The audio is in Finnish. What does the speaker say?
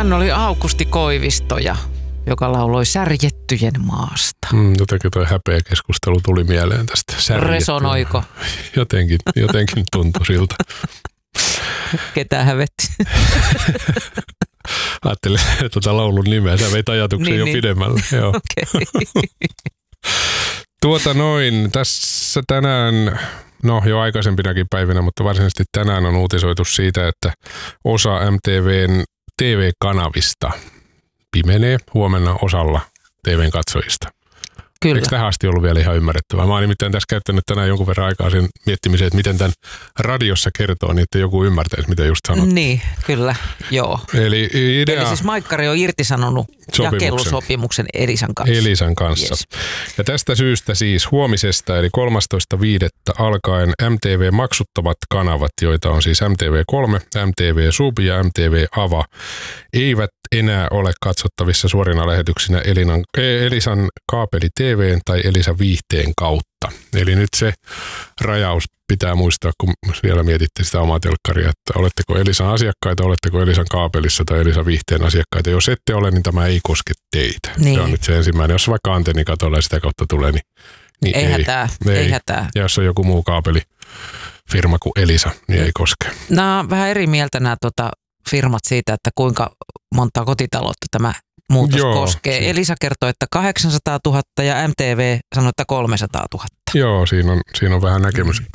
Hän oli Aukusti Koivistoja, joka lauloi Särjettyjen maasta. Jotenkin tuo häpeä keskustelu tuli mieleen tästä särjettyä. Resonoiko? Jotenkin tuntui siltä. Ketään hävetti? Ajattelin tuota laulun nimeä. Sä veit ajatuksen jo pidemmälle. Joo. Okay. Tässä tänään, jo aikaisempinakin päivinä, mutta varsinaisesti tänään on uutisoitu siitä, että osa MTVn TV-kanavista pimenee huomenna osalla TVn katsojista. Kyllä. Eikö tähän asti ollut vielä ihan ymmärrettävää? Mä oon nimittäin tässä käyttänyt tänään jonkun verran aikaa sen miettimiseen, että miten tämän radiossa kertoo, niin että joku ymmärtäisi, mitä just sanot. Niin, kyllä, joo. Eli siis Maikkari on irtisanonut jakelusopimuksen Elisan kanssa. Yes. Ja tästä syystä siis huomisesta, eli 13.5. alkaen MTV-maksuttomat kanavat, joita on siis MTV3, MTV Sub ja MTV Ava, eivät enää ole katsottavissa suorina lähetyksinä Elisan kaapeli TV:n tai Elisa Viihteen kautta. Eli nyt se rajaus pitää muistaa, kun vielä mietitte sitä omaa telkkaria, että oletteko Elisan asiakkaita, oletteko Elisan kaapelissa tai Elisa Viihteen asiakkaita. Jos ette ole, niin tämä ei koske teitä. Niin. Se on nyt se ensimmäinen. Jos vaikka antenni katolla ja sitä kautta tulee, niin ei hätää. Ja jos on joku muu kaapelifirma kuin Elisa, niin ei koske. Nämä on vähän eri mieltä nämä firmat siitä, että kuinka monta kotitaloutta tämä muutos koskee. Elisa kertoo, että 800 000 ja MTV sanoo, että 300 000. Joo, siinä on vähän